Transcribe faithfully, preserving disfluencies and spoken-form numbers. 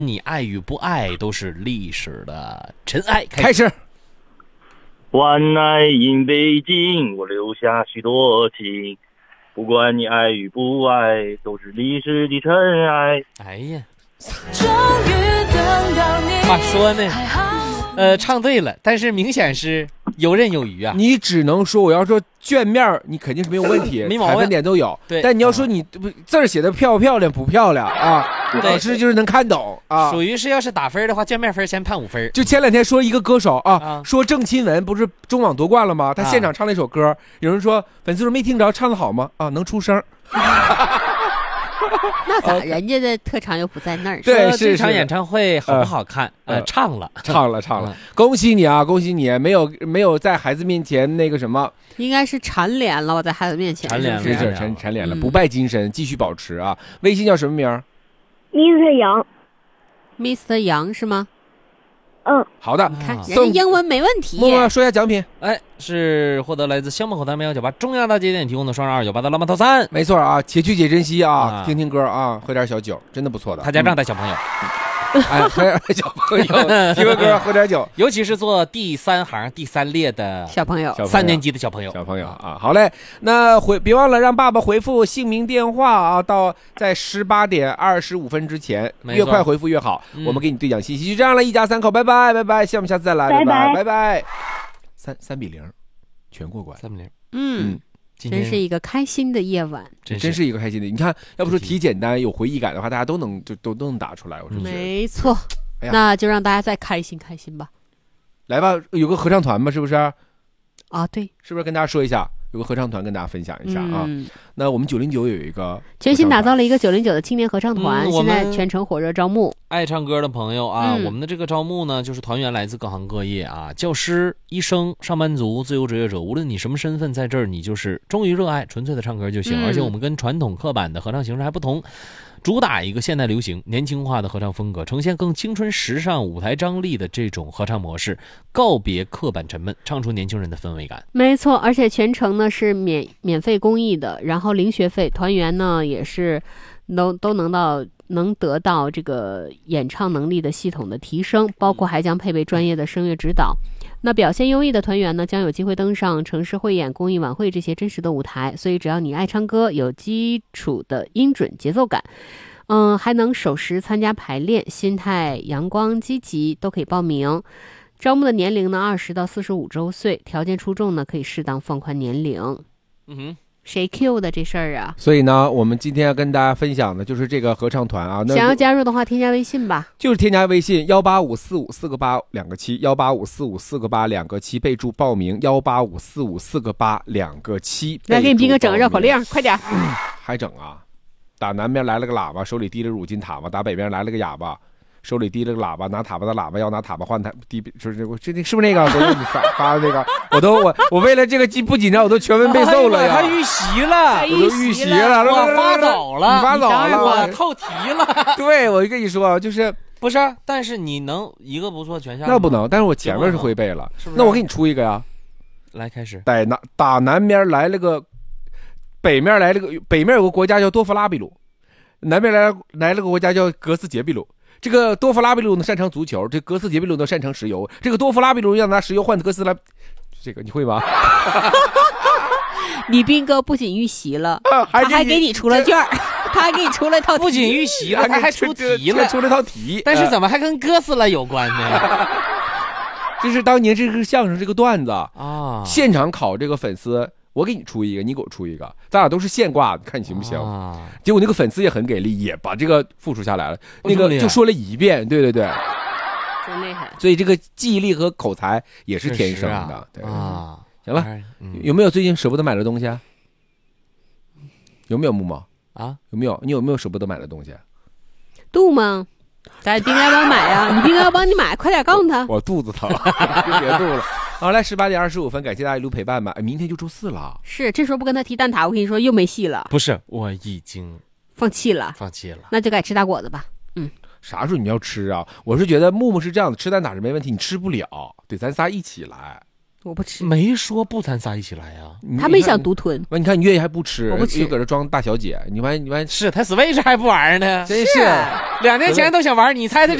你爱与不爱都是历史的尘埃。 开始。 万爱因北京，我留下许多情。不管你爱与不爱，都是历史的尘埃。 哎呀， 终于等到你。 话说呢，呃，唱对了，但是明显是游刃有余啊。 你只能说，我要说卷面你肯定是没有问题， 没毛病， 采分点都有。 对， 但你要说你字儿写的漂不漂亮不漂亮啊？老师就是能看懂啊。 属于是要是打分的话，卷面分先判五分。 就前两天说一个歌手啊， 啊说郑钦文不是中网夺冠了吗？他现场唱了一首歌，啊、有人说粉丝说没听着，唱的好吗？啊，能出声。 那咋人家的特长又不在那儿？ 对， 说这场演唱会好不好看？呃，呃唱了， 唱了，唱了，恭喜你啊，恭喜你！没有没有在孩子面前那个什么， 应该是蝉联了。我在孩子面前蝉联了， 是是蝉蝉联了，不败精神，继续保持啊！微信叫什么名 ？Mister 杨 ，Mister 杨是吗？ 嗯， 好的， 看人家英文没问题。 默默说一下奖品， 哎，是获得来自香门口单没有酒吧中亚大节点提供的双人二九八的浪漫套餐。 没错啊，且去且珍惜啊，啊听听歌啊，喝点小酒，真的不错的。 他家让带小朋友。 嗯哎，喝点小朋友，听个歌，喝点酒， 尤其是做第三行、第三列的小朋友， 三年级的小朋友， 小朋友啊，好嘞，那回别忘了让爸爸回复姓名、电话啊，到在十八点二十五分之前，越快回复越好，嗯、我们给你兑奖信息。就这样了，一家三口，拜拜，拜拜，希望下次再来，拜拜，拜拜。三三比零，全过关， 三比零， 嗯。嗯真是一个开心的夜晚， 真是真是一个开心的。你看，要不说题简单有回忆感的话，大家都能就都都能打出来。我是觉得没错、哎，那就让大家再开心开心吧。 来吧，有个合唱团吧，是不是？ 啊，对， 是不是跟大家说一下？有个合唱团跟大家分享一下啊。嗯、那我们九零九有一个全新打造了一个九零九的青年合唱团、嗯，现在全程火热招募。 爱唱歌的朋友啊、 嗯， 我们的这个招募呢，就是团员来自各行各业啊，教师、医生、上班族、自由职业者，无论你什么身份，在这儿你就是忠于热爱、纯粹的唱歌就行。嗯、而且我们跟传统刻板的合唱形式还不同。主打一个现代流行、年轻化的合唱风格，呈现更青春时尚、舞台张力的这种合唱模式，告别刻板沉闷，唱出年轻人的氛围感。 没错，而且全程呢是免免费公益的，然后零学费，团员呢也是都都能到能得到这个演唱能力的系统的提升，包括还将配备专业的声乐指导。那表现优异的团员呢，将有机会登上城市汇演、公益晚会这些真实的舞台。所以只要你爱唱歌，有基础的音准、节奏感，嗯，还能守时参加排练，心态阳光积极，都可以报名。招募的年龄呢，二十到四十五周岁，条件出众呢，可以适当放宽年龄。 嗯哼。 谁 Q 的这事儿啊？ 所以呢，我们今天要跟大家分享的就是这个合唱团啊。那想要加入的话，添加微信吧。 就是添加微信幺八五四五四个八两个七，幺八五四五四个八两个七，备注报名幺八五四五四个八两个七。 来，给你逼哥整个绕口令，快点、 嗯！还整啊？打南边来了个喇叭，手里提着乳金塔巴；打北边来了个哑巴。手里提了个喇叭，拿塔巴的喇叭，要拿塔巴换塔低，就是我这这是不是那个？我你发发的那个，我都我我为了这个不紧张，我都全文背诵了呀。 他预习了， 我都预习了， 我发早了， 你发早了， 我透题了。 对，我跟你说，就是不是？但是你能一个不错全下？ 那不能，但是我前面是会背了，是不是？那我给你出一个呀。 来，开始。 打南打南边来了个，北面来了个，北面有个国家叫多弗拉比鲁，南边来来了个国家叫格斯杰比鲁。这个多弗拉比鲁呢擅长足球，这格斯杰比鲁呢擅长石油。这个多弗拉比鲁要拿石油换格斯拉，这个你会吗？ 李斌哥不仅预习了， 啊、还他还给你出了卷他还给你出了一套题， 不仅预习了，他还出题了， 出了套题。 但是怎么还跟哥斯拉有关呢？ 这是当年这个相声这个段子啊， 现场考这个粉丝。我给你出一个，你给我出一个，咱俩都是现挂的，看你行不行、啊、结果那个粉丝也很给力，也把这个复述下来了，那个就说了一遍，对对对， 真厉害。 所以这个记忆力和口才也是天生的， 啊、 对啊。 行了、嗯，有没有最近舍不得买的东西啊？有没有木毛啊？ 有没有？你有没有舍不得买的东西？ 肚吗？咱丁哥要帮买啊，你丁哥要帮你买，快点告诉他。 我肚子疼，别肚了。好，来十八点二十五分，感谢大家一路陪伴吧。明天就周四了， 是这时候不跟他提蛋挞，我跟你说又没戏了。 不是，我已经放弃了， 放弃了， 那就改吃大果子吧。嗯， 啥时候你要吃啊？我是觉得木木是这样的，吃蛋挞是没问题，你吃不了，得咱仨一起来。 我不吃。 没说不咱仨一起来呀、 他们想独吞。 那你看你月月还不吃， 我不吃又搁这装大小姐，你发现你发现是他 Switch 还不玩呢？ 真是两年前都想玩，你猜猜这